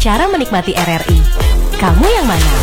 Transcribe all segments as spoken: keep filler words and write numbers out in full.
Cara menikmati R R I. Kamu yang mana?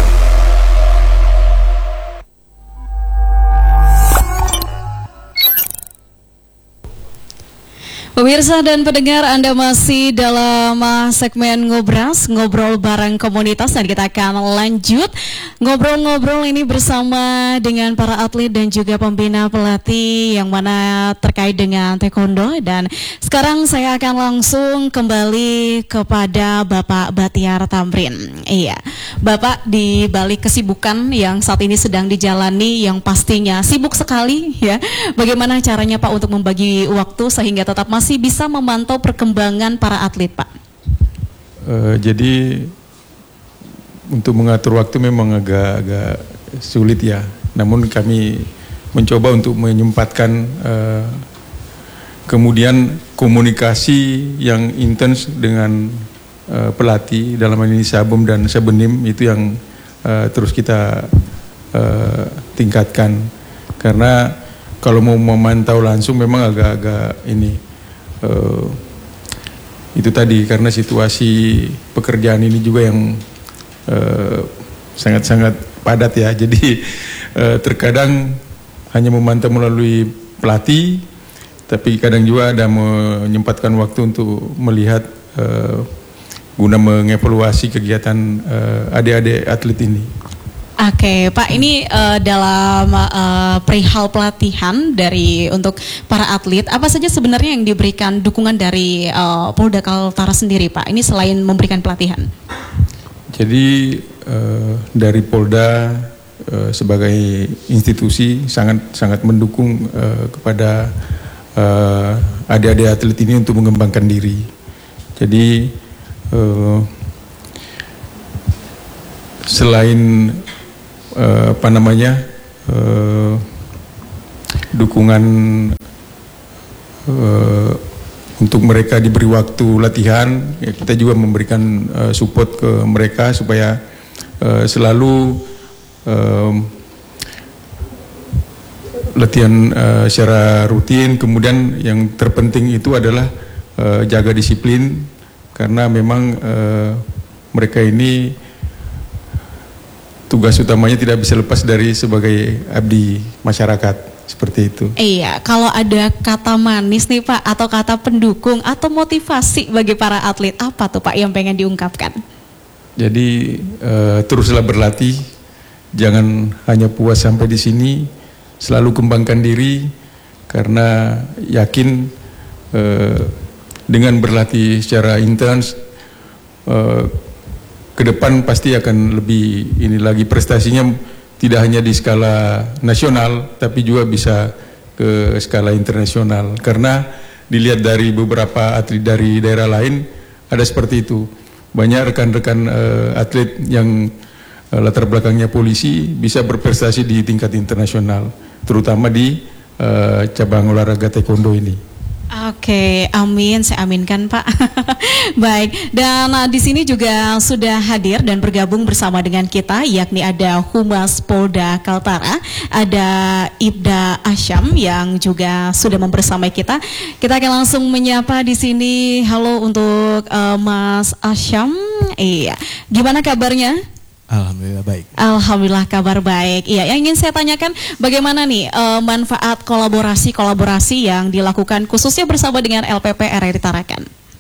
Pemirsa dan pendengar, Anda masih dalam uh, segmen Ngobras, ngobrol bareng komunitas, dan kita akan lanjut ngobrol-ngobrol ini bersama dengan para atlet dan juga pembina pelatih yang mana terkait dengan taekwondo. Dan sekarang saya akan langsung kembali kepada Bapak Batiar Tamrin. Iya, Bapak, di balik kesibukan yang saat ini sedang dijalani, yang pastinya sibuk sekali ya, bagaimana caranya Pak untuk membagi waktu sehingga tetap masih masih bisa memantau perkembangan para atlet, Pak? Uh, jadi untuk mengatur waktu memang agak-agak sulit ya. Namun kami mencoba untuk menyempatkan uh, kemudian komunikasi yang intens dengan uh, pelatih, dalam hal ini Sabum dan Sebenim, itu yang uh, terus kita uh, tingkatkan. Karena kalau mau memantau langsung memang agak-agak ini. Uh, itu tadi karena situasi pekerjaan ini juga yang uh, sangat-sangat padat ya, jadi uh, terkadang hanya memantau melalui pelatih, tapi kadang juga ada menyempatkan waktu untuk melihat uh, guna mengevaluasi kegiatan uh, adik-adik atlet ini. Oke, Pak, ini uh, dalam uh, perihal pelatihan dari untuk para atlet, apa saja sebenarnya yang diberikan dukungan dari uh, Polda Kaltara sendiri, Pak? Ini selain memberikan pelatihan. Jadi uh, dari Polda uh, sebagai institusi sangat sangat mendukung uh, kepada uh, adik-adik atlet ini untuk mengembangkan diri. Jadi uh, selain Uh, apa namanya uh, dukungan uh, untuk mereka diberi waktu latihan, ya kita juga memberikan uh, support ke mereka supaya uh, selalu uh, latihan uh, secara rutin. Kemudian yang terpenting itu adalah uh, jaga disiplin, karena memang uh, mereka ini tugas utamanya tidak bisa lepas dari sebagai abdi masyarakat, seperti itu. Iya, kalau ada kata manis nih Pak, atau kata pendukung atau motivasi bagi para atlet, apa tuh Pak yang pengen diungkapkan? Jadi uh, teruslah berlatih, jangan hanya puas sampai di sini, selalu kembangkan diri, karena yakin uh, dengan berlatih secara intens uh, ke depan pasti akan lebih ini lagi, prestasinya tidak hanya di skala nasional tapi juga bisa ke skala internasional, karena dilihat dari beberapa atlet dari daerah lain ada seperti itu. Banyak rekan-rekan uh, atlet yang uh, latar belakangnya polisi bisa berprestasi di tingkat internasional, terutama di uh, cabang olahraga taekwondo ini. Oke, amin, saya aminkan Pak. Baik, dan uh, di sini juga sudah hadir dan bergabung bersama dengan kita, yakni ada Humas Polda Kaltara, ada Ibda Asyam yang juga sudah membersamai kita. Kita akan langsung menyapa di sini. Halo untuk uh, Mas Asyam. Iya, gimana kabarnya? Alhamdulillah baik. Alhamdulillah kabar baik. Iya, yang ingin saya tanyakan bagaimana nih uh, manfaat kolaborasi-kolaborasi yang dilakukan khususnya bersama dengan L P P R R I Tarakan?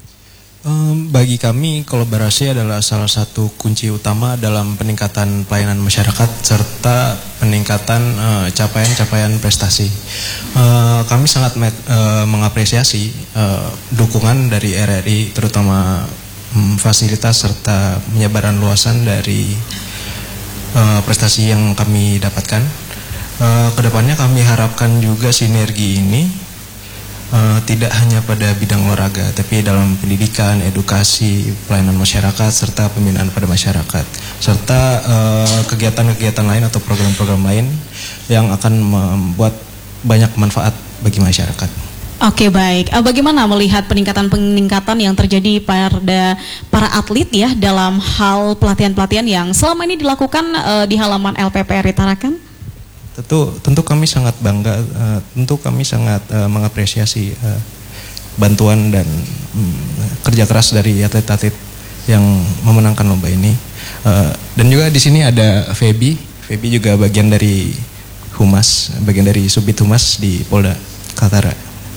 Um, bagi kami kolaborasi adalah salah satu kunci utama dalam peningkatan pelayanan masyarakat serta peningkatan uh, capaian-capaian prestasi. Uh, kami sangat uh, mengapresiasi uh, dukungan dari R R I, terutama um, fasilitas serta penyebaran luasan dari Uh, prestasi yang kami dapatkan. Uh, kedepannya kami harapkan juga sinergi ini uh, tidak hanya pada bidang olahraga, tapi dalam pendidikan, edukasi, pelayanan masyarakat, serta pembinaan pada masyarakat, serta uh, kegiatan-kegiatan lain atau program-program lain yang akan membuat banyak manfaat bagi masyarakat. Oke, baik. Bagaimana melihat peningkatan-peningkatan yang terjadi pada para atlet ya dalam hal pelatihan-pelatihan yang selama ini dilakukan uh, di halaman L P P R I Tarakan? Tentu, tentu kami sangat bangga, uh, tentu kami sangat uh, mengapresiasi uh, bantuan dan um, kerja keras dari atlet-atlet yang memenangkan lomba ini. Uh, dan juga di sini ada Feby. Feby juga bagian dari Humas, bagian dari Subdit Humas di Polda Kaltara.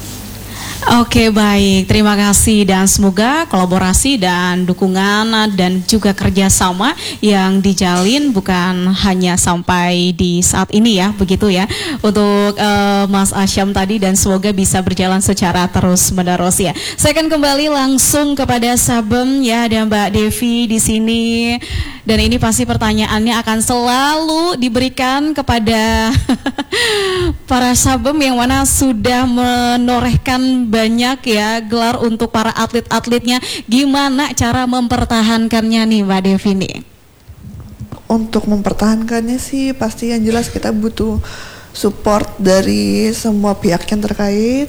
Oke, baik, terima kasih dan semoga kolaborasi dan dukungan dan juga kerjasama yang dijalin bukan hanya sampai di saat ini ya, begitu ya, untuk uh, Mas Asyam tadi, dan semoga bisa berjalan secara terus menerus ya. Saya akan kembali langsung kepada Sabem ya, ada Mbak Devi di sini, dan ini pasti pertanyaannya akan selalu diberikan kepada para Sabem yang mana sudah menorehkan banyak ya gelar untuk para atlet-atletnya. Gimana cara mempertahankannya nih Mbak Devi nih? Untuk mempertahankannya sih pasti yang jelas kita butuh support dari semua pihak yang terkait,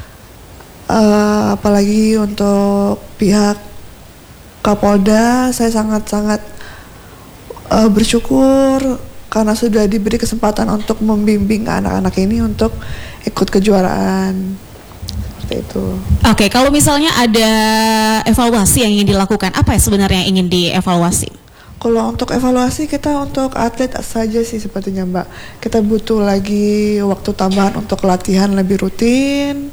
uh, apalagi untuk pihak Kapolda. Saya sangat-sangat uh, bersyukur karena sudah diberi kesempatan untuk membimbing anak-anak ini untuk ikut kejuaraan. Seperti itu. Oke, kalau misalnya ada evaluasi yang ingin dilakukan, apa ya sebenarnya yang ingin dievaluasi? Kalau untuk evaluasi kita untuk atlet saja sih sepertinya Mbak. Kita butuh lagi waktu tambahan untuk latihan lebih rutin.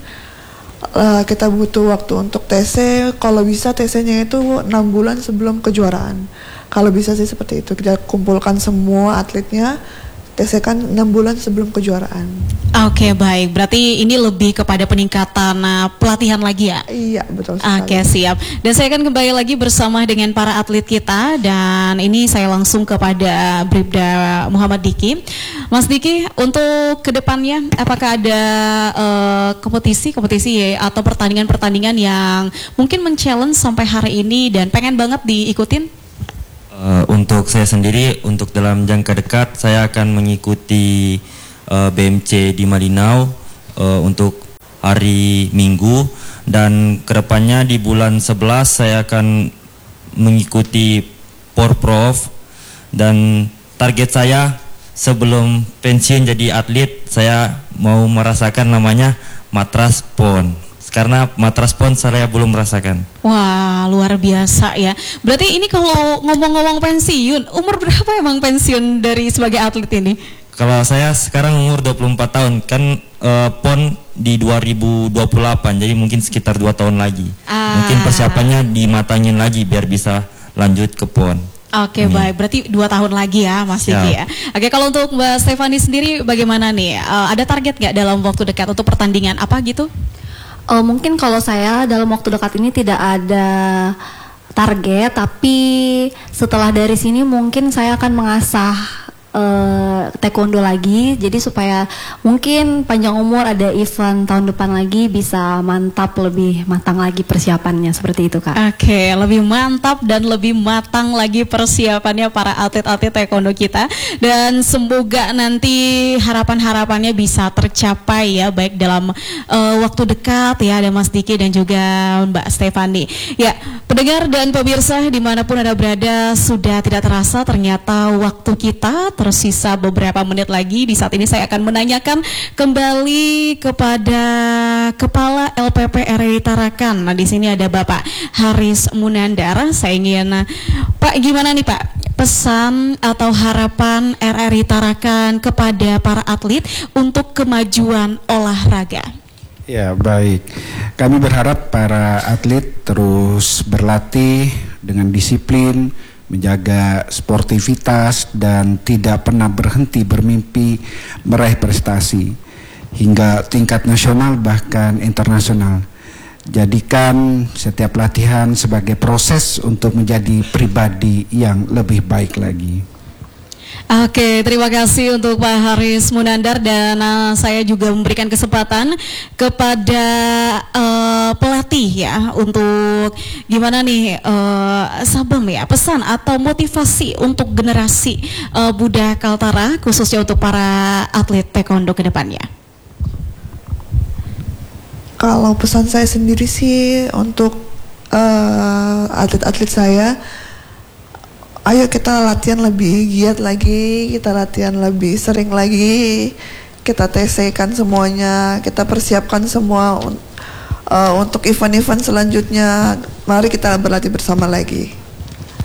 Uh, kita butuh waktu untuk T C. Kalau bisa T C-nya itu enam bulan sebelum kejuaraan. Kalau bisa sih seperti itu. Kita kumpulkan semua atletnya, T C kan enam bulan sebelum kejuaraan. Oke, baik. Berarti ini lebih kepada peningkatan uh, pelatihan lagi ya? Iya, betul sekali. Oke, siap. Dan saya akan kembali lagi bersama dengan para atlet kita, dan ini saya langsung kepada Bribda Muhammad Diki. Mas Diki, untuk kedepannya apakah ada uh, kompetisi-kompetisi ya, atau pertandingan-pertandingan yang mungkin men-challenge sampai hari ini dan pengen banget diikutin? Uh, untuk saya sendiri, untuk dalam jangka dekat saya akan mengikuti uh, B M C di Malinau uh, untuk hari Minggu, dan kedepannya di bulan sebelas saya akan mengikuti Porprov, dan target saya sebelum pensiun jadi atlet saya mau merasakan namanya matras pon. Karena matras pon saya belum merasakan. Wah, luar biasa ya. Berarti ini kalau ngomong-ngomong pensiun, umur berapa emang pensiun dari sebagai atlet ini? Kalau saya sekarang umur dua puluh empat tahun, kan uh, pon di dua ribu dua puluh delapan, jadi mungkin sekitar dua tahun lagi. Ah. Mungkin persiapannya dimatangin lagi biar bisa lanjut ke pon. Oke, hmm. baik. Berarti dua tahun lagi ya, Mas Diki ya. Oke, kalau untuk Mbak Stefani sendiri bagaimana nih? Uh, ada target nggak dalam waktu dekat untuk pertandingan apa gitu? Uh, mungkin kalau saya dalam waktu dekat ini tidak ada target, tapi setelah dari sini mungkin saya akan mengasah uh, taekwondo lagi, jadi supaya mungkin panjang umur ada event tahun depan lagi bisa mantap, lebih matang lagi persiapannya, seperti itu Kak. Oke, lebih mantap dan lebih matang lagi persiapannya para atlet-atlet taekwondo kita, dan semoga nanti harapan-harapannya bisa tercapai ya, baik dalam uh, waktu dekat ya. Ada Mas Diki dan juga Mbak Stefani. Ya, pendengar dan pemirsa dimanapun Anda berada, sudah tidak terasa ternyata waktu kita tersisa beberapa menit lagi. Di saat ini saya akan menanyakan kembali kepada Kepala L P P R R I Tarakan. Nah, di sini ada Bapak Haris Munandar. Saya ingin, Pak, gimana nih Pak, pesan atau harapan R R I Tarakan kepada para atlet untuk kemajuan olahraga? Ya, baik. Kami berharap para atlet terus berlatih dengan disiplin, menjaga sportivitas, dan tidak pernah berhenti bermimpi meraih prestasi hingga tingkat nasional bahkan internasional. Jadikan setiap latihan sebagai proses untuk menjadi pribadi yang lebih baik lagi. Oke, terima kasih untuk Pak Haris Munandar, dan uh, saya juga memberikan kesempatan kepada uh, pelatih ya untuk gimana nih uh, Sabem ya, pesan atau motivasi untuk generasi uh, Budak Kaltara khususnya untuk para atlet taekwondo ke depannya. Kalau pesan saya sendiri sih untuk uh, atlet-atlet saya, ayo kita latihan lebih giat lagi, kita latihan lebih sering lagi, kita T C-kan semuanya, kita persiapkan semua uh, untuk event-event selanjutnya. Mari kita berlatih bersama lagi.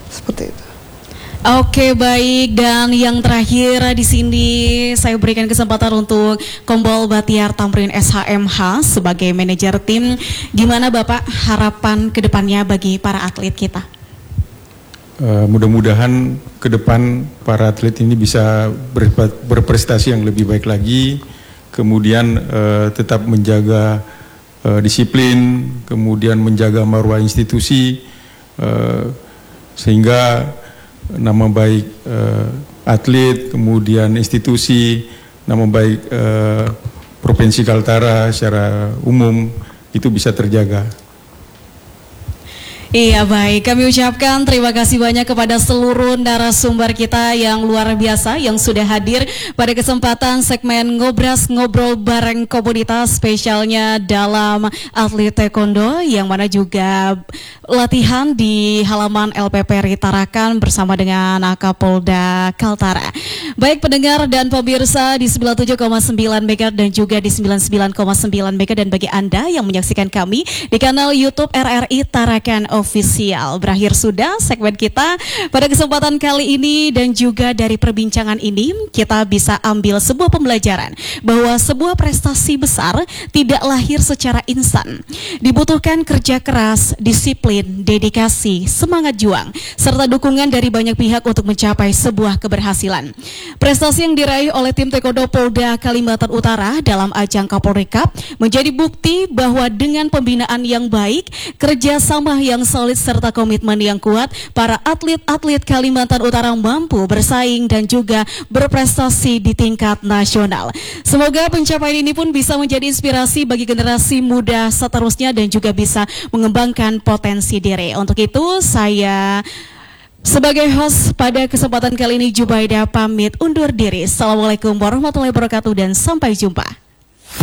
Seperti itu. Oke, baik, dan yang terakhir di sini saya berikan kesempatan untuk Kombol Batiar Tamrin S H M H sebagai manajer tim. Gimana Bapak harapan kedepannya bagi para atlet kita? Uh, mudah-mudahan ke depan para atlet ini bisa ber, berprestasi yang lebih baik lagi, kemudian uh, tetap menjaga uh, disiplin, kemudian menjaga marwah institusi, uh, sehingga nama baik uh, atlet, kemudian institusi, nama baik uh, Provinsi Kaltara secara umum itu bisa terjaga. Iya, baik, kami ucapkan terima kasih banyak kepada seluruh narasumber kita yang luar biasa yang sudah hadir pada kesempatan segmen Ngobras Ngobrol Bareng Komunitas spesialnya dalam atlet taekwondo, yang mana juga latihan di halaman L P P R I Tarakan bersama dengan Kapolda Kaltara. Baik pendengar dan pemirsa di sembilan puluh tujuh koma sembilan Mega dan juga di sembilan puluh sembilan koma sembilan Mega, dan bagi Anda yang menyaksikan kami di kanal YouTube R R I Tarakan Official. Berakhir sudah segmen kita pada kesempatan kali ini, dan juga dari perbincangan ini kita bisa ambil sebuah pembelajaran bahwa sebuah prestasi besar tidak lahir secara instan. Dibutuhkan kerja keras, disiplin, dedikasi, semangat juang, serta dukungan dari banyak pihak untuk mencapai sebuah keberhasilan. Prestasi yang diraih oleh tim taekwondo Polda Kalimantan Utara dalam ajang Kapolri Cup menjadi bukti bahwa dengan pembinaan yang baik, kerjasama yang solid serta komitmen yang kuat, para atlet-atlet Kalimantan Utara mampu bersaing dan juga berprestasi di tingkat nasional. Semoga pencapaian ini pun bisa menjadi inspirasi bagi generasi muda seterusnya dan juga bisa mengembangkan potensi diri. Untuk itu saya sebagai host pada kesempatan kali ini Jubaida pamit undur diri. Assalamualaikum warahmatullahi wabarakatuh dan sampai jumpa.